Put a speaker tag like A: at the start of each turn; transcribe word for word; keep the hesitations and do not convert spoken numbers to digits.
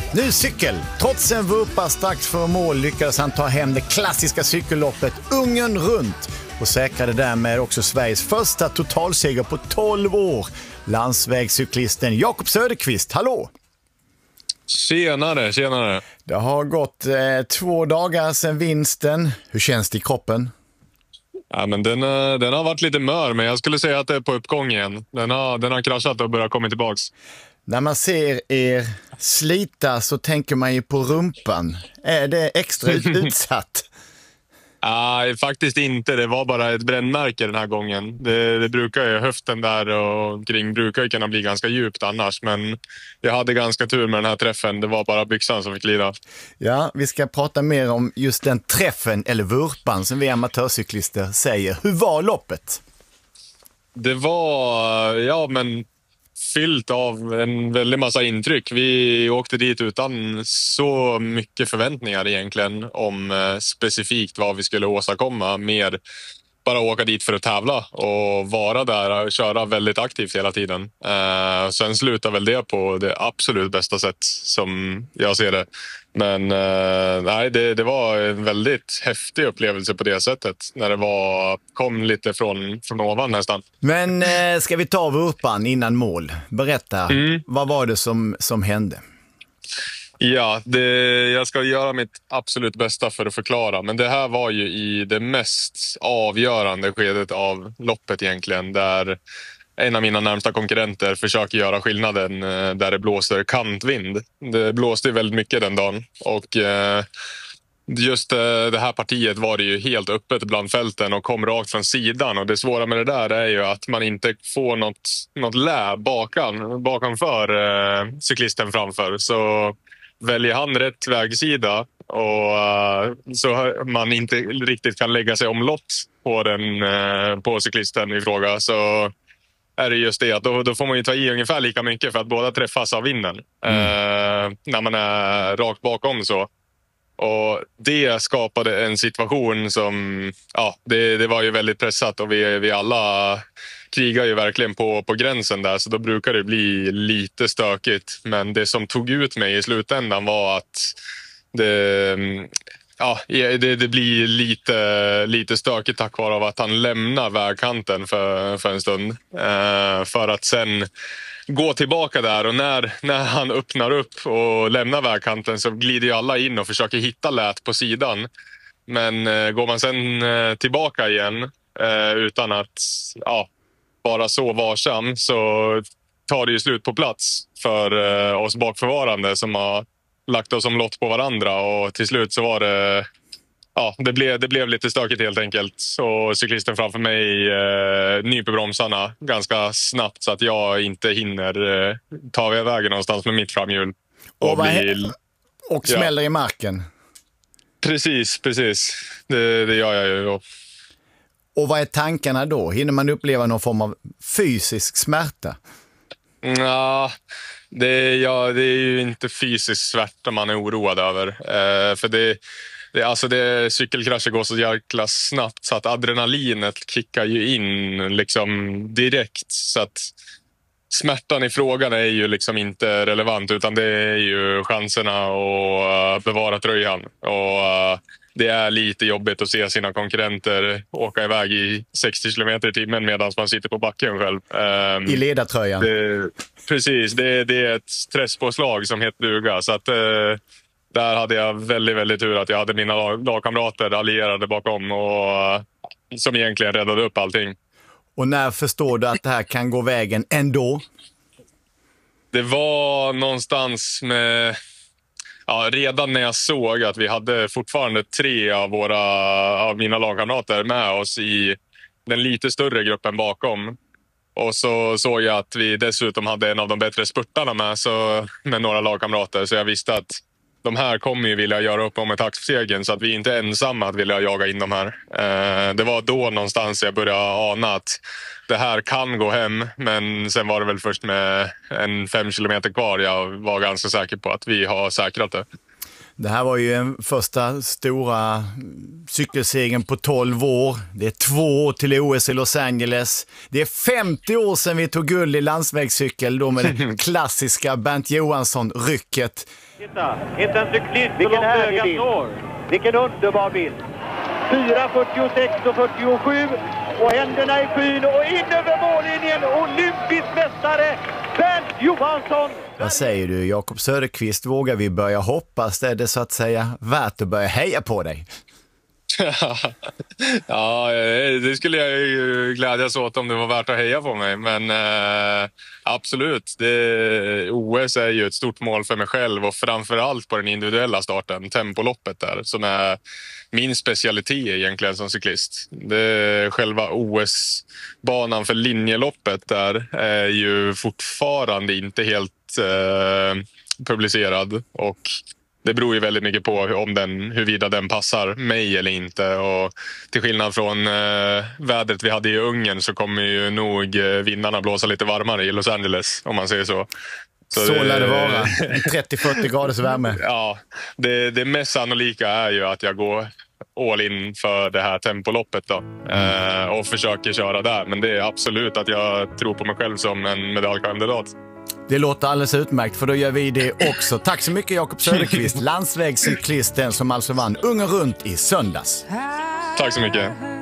A: Nu cykel. Trots en vurpa strax för mål lyckades han ta hem det klassiska cykelloppet Ungern runt och säkrade därmed också Sveriges första totalseger på tolv år. Landsvägscyklisten Jakob Söderqvist, hallå!
B: Tjenare, tjenare.
A: Det har gått eh, två dagar sedan vinsten. Hur känns det i kroppen?
B: Ja, men den, den har varit lite mör, men jag skulle säga att det är på uppgång igen. Den har, den har kraschat och börjat komma tillbaks.
A: När man ser er slita så tänker man ju på rumpan. Är det extra utsatt?
B: Nej, faktiskt inte. Det var bara ett brännmärke den här gången. Det, det brukar ju, höften där och kring brukar ju kunna bli ganska djupt annars. Men jag hade ganska tur med den här träffen. Det var bara byxan som fick lida.
A: Ja, vi ska prata mer om just den träffen eller vurpan som vi amatörcyklister säger. Hur var loppet?
B: Det var, ja men... fyllt av en väldigt massa intryck. Vi åkte dit utan så mycket förväntningar egentligen om eh, specifikt vad vi skulle åstadkomma. Mer bara åka dit för att tävla och vara där och köra väldigt aktivt hela tiden. Eh, sen slutar väl det på det absolut bästa sätt som jag ser det. Men eh, nej, det, det var en väldigt häftig upplevelse på det sättet. När det var, kom lite från, från ovan nästan.
A: Men eh, ska vi ta vurpan innan mål? Berätta, mm. vad var det som, som hände?
B: Ja, det, jag ska göra mitt absolut bästa för att förklara. Men det här var ju i det mest avgörande skedet av loppet egentligen. Där en av mina närmsta konkurrenter försöker göra skillnaden där det blåser kantvind. Det blåste väldigt mycket den dagen. Och just det här partiet var det ju helt öppet bland fälten och kom rakt från sidan. Och det svåra med det där är ju att man inte får något, något lä bakan, bakanför eh, cyklisten framför. Så väljer han rätt vägsida och uh, så man inte riktigt kan lägga sig omlott på, den, uh, på cyklisten i fråga, så är det just det att då, då får man ju ta i ungefär lika mycket för att båda träffas av vinden mm. uh, när man är rakt bakom så. Och det skapade en situation som, ja, det, det var ju väldigt pressat och vi, vi alla krigar ju verkligen på, på gränsen där, så då brukar det bli lite stökigt. Men det som tog ut mig i slutändan var att det, ja, det, det blir lite, lite stökigt tack vare av att han lämnar vägkanten för, för en stund. Eh, för att sen gå tillbaka där, och när, när han öppnar upp och lämnar vägkanten så glider ju alla in och försöker hitta lät på sidan. Men eh, går man sen eh, tillbaka igen eh, utan att ja, vara så varsam, så tar det ju slut på plats för eh, oss bakförvarande som har lagt oss som lott på varandra, och till slut så var det ja, det blev, det blev lite stökigt helt enkelt. Och cyklisten framför mig eh, nyper bromsarna ganska snabbt så att jag inte hinner eh, ta vägen någonstans med mitt framhjul.
A: Och, och, blir, och smäller ja. i marken.
B: Precis, precis. Det, det gör jag ju då.
A: Och vad är tankarna då? Hinner man uppleva någon form av fysisk smärta?
B: Ja, det, ja, det är ju inte fysisk smärta man är oroad över. Eh, för det Det, alltså det, cykelkrascher går så jäkla snabbt så att adrenalinet kickar ju in liksom direkt. Så att smärtan i frågan är ju liksom inte relevant, utan det är ju chanserna att bevara tröjan. Och det är lite jobbigt att se sina konkurrenter åka iväg i sextio kilometer i timmen medan man sitter på backen själv.
A: I ledartröjan.
B: Det, precis, det, det är ett stresspåslag som heter duga. Så att där hade jag väldigt, väldigt tur att jag hade mina lag, lagkamrater allierade bakom och som egentligen räddade upp allting.
A: Och när förstår du att det här kan gå vägen ändå?
B: Det var någonstans med... Ja, redan när jag såg att vi hade fortfarande tre av, våra, av mina lagkamrater med oss i den lite större gruppen bakom. Och så såg jag att vi dessutom hade en av de bättre spurtarna med, så, med några lagkamrater. Så jag visste att de här kommer ju vilja göra upp om ett axelsegen, så att vi inte är ensamma att vilja jaga in de här. Eh, det var då någonstans jag började ana att det här kan gå hem. Men sen var det väl först med en fem kilometer kvar jag var ganska säker på att vi har säkrat det.
A: Det här var ju en första stora cykelsegern på tolv år. Det är två år till O S i Los Angeles. Det är femtio år sedan vi tog guld i landsvägscykel då med det klassiska Bernt Johansson-rycket.
C: Titta, inte en cyklist så långt ögat når. Vilken underbar bild. fyra fyrtiosex och fyrtiosju och händerna i skyn och in över mållinjen. Olympisk mästare Bernt Johansson.
A: Vad säger du, Jakob Söderqvist? Vågar vi börja hoppas? Det är det så att säga värt att börja heja på dig?
B: Ja, det skulle jag ju glädjas åt om det var värt att heja på mig. Men eh, absolut, det, O S är ju ett stort mål för mig själv och framförallt på den individuella starten, tempoloppet där, som är min specialitet egentligen som cyklist. Det, själva O S-banan för linjeloppet där är ju fortfarande inte helt eh, publicerad och det beror ju väldigt mycket på om den, huruvida den passar mig eller inte. Och till skillnad från eh, vädret vi hade i Ungern så kommer ju nog eh, vindarna blåsa lite varmare i Los Angeles, om man säger så.
A: Så, så lär det vara. trettio till fyrtio graders värme.
B: Ja, det, det mest sannolika är ju att jag går all in för det här tempoloppet då. Eh, och försöker köra där. Men det är absolut att jag tror på mig själv som en medaljkandidat.
A: Det låter alldeles utmärkt, för då gör vi det också. Tack så mycket, Jakob Söderqvist, landsvägscyklisten som alltså vann Ungern runt i söndags.
B: Tack så mycket.